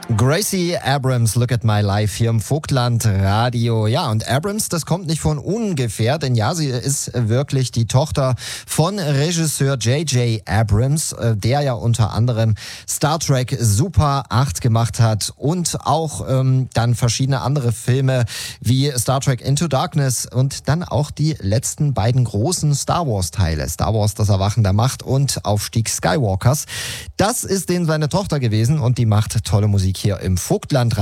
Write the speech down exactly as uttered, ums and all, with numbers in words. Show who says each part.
Speaker 1: Gracie Abrams, Look at My Life hier im Vogtland Radio. Ja, und Abrams, das kommt nicht von ungefähr, denn ja, sie ist wirklich die Tochter von Regisseur J J Abrams, der ja unter anderem Star Trek Super acht gemacht hat und auch ähm, dann verschiedene andere Filme wie Star Trek Into Darkness und dann auch die letzten beiden großen Star Wars Teile, Star Wars Das Erwachen der Macht und Aufstieg Skywalkers. Das ist denen seine Tochter gewesen und die macht tolle Musik hier im Vogtland.